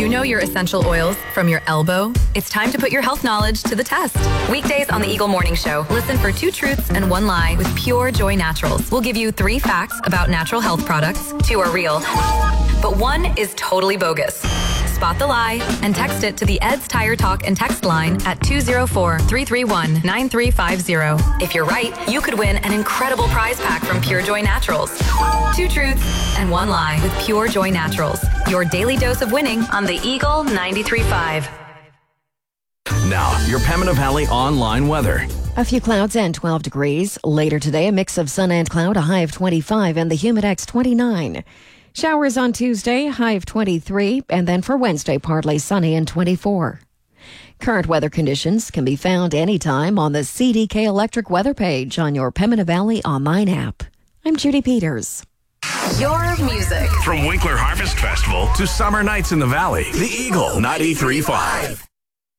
you know your essential oils from your elbow? It's time to put your health knowledge to the test. Weekdays on the Eagle Morning Show, listen for 2 truths and 1 lie with Pure Joy Naturals. We'll give you 3 facts about natural health products. 2 are real, but 1 is totally bogus. Spot the lie and text it to the Ed's Tire Talk and text line at 204-331-9350. If you're right, you could win an incredible prize pack from Pure Joy Naturals. 2 truths and 1 lie with Pure Joy Naturals. Your daily dose of winning on the Eagle 93.5. Now, your Pembina Valley online weather. A few clouds and 12 degrees. Later today, a mix of sun and cloud, a high of 25 and the Humidex 29. Showers on Tuesday, high of 23, and then for Wednesday, partly sunny and 24. Current weather conditions can be found anytime on the CDK Electric weather page on your Pembina Valley online app. I'm Judy Peters. Your music. From Winkler Harvest Festival to summer nights in the valley, the Eagle 93.5.